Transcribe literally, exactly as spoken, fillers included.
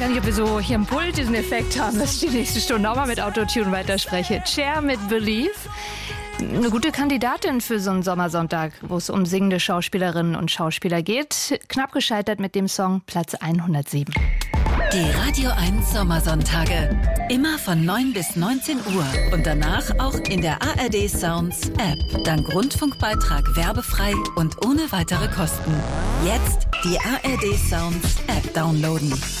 gar nicht, ob wir so hier im Pult diesen Effekt haben, dass ich die nächste Stunde auch mal mit Autotune weiterspreche. Cher mit Believe. Eine gute Kandidatin für so einen Sommersonntag, wo es um singende Schauspielerinnen und Schauspieler geht. Knapp gescheitert mit dem Song Platz hundertsieben. Die Radio eins Sommersonntage. Immer von neun bis neunzehn Uhr. Und danach auch in der A R D Sounds App. Dank Rundfunkbeitrag werbefrei und ohne weitere Kosten. Jetzt die A R D Sounds App downloaden.